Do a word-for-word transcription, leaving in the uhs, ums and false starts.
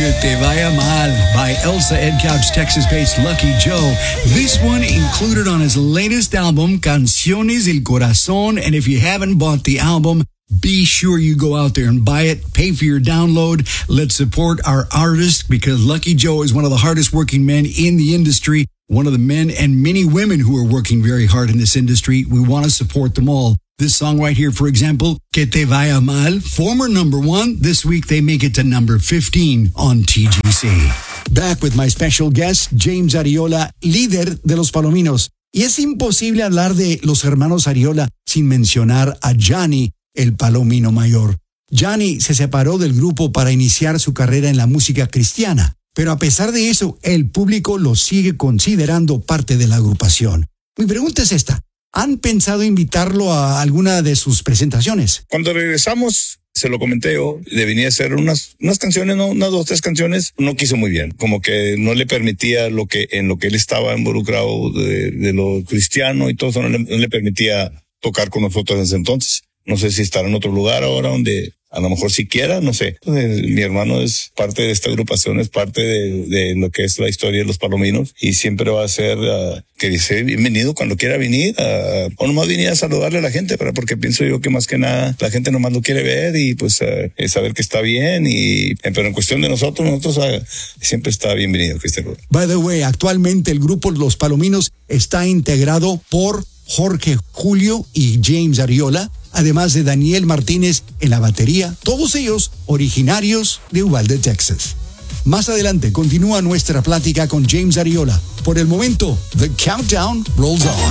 Que Te Vaya Mal by Elsa Edcouch, Texas-based Lucky Joe. This one included on his latest album, Canciones del Corazón. And if you haven't bought the album, be sure you go out there and buy it. Pay for your download. Let's support our artist because Lucky Joe is one of the hardest working men in the industry. One of the men and many women who are working very hard in this industry. We want to support them all. This song right here, for example, Que Te Vaya Mal, former number one. This week they make it to number fifteen on T G C. Back with my special guest, James Ariola, líder de Los Palominos. Y es imposible hablar de los hermanos Ariola sin mencionar a Johnny, el palomino mayor. Johnny se separó del grupo para iniciar su carrera en la música cristiana. Pero a pesar de eso, el público lo sigue considerando parte de la agrupación. Mi pregunta es esta. ¿Han pensado invitarlo a alguna de sus presentaciones? Cuando regresamos, se lo comenté yo, le venía a hacer unas, unas canciones, ¿no? unas dos, tres canciones, no quiso muy bien. Como que no le permitía lo que, en lo que él estaba involucrado de, de lo cristiano y todo eso, no le, no le permitía tocar con nosotros en ese entonces. No sé si estará en otro lugar ahora donde a lo mejor siquiera, no sé. Entonces, mi hermano es parte de esta agrupación, es parte de, de lo que es la historia de Los Palominos y siempre va a ser uh, que dice bienvenido cuando quiera venir uh, o nomás venir a saludarle a la gente, pero porque pienso yo que más que nada la gente nomás lo quiere ver y pues uh, es saber que está bien y pero en cuestión de nosotros, nosotros uh, siempre está bienvenido, Cristian. By the way, actualmente el grupo Los Palominos está integrado por Jorge Julio y James Ariola, además de Daniel Martínez en la batería, todos ellos originarios de Uvalde, Texas. Más adelante continúa nuestra plática con James Ariola. Por el momento, The Countdown rolls on.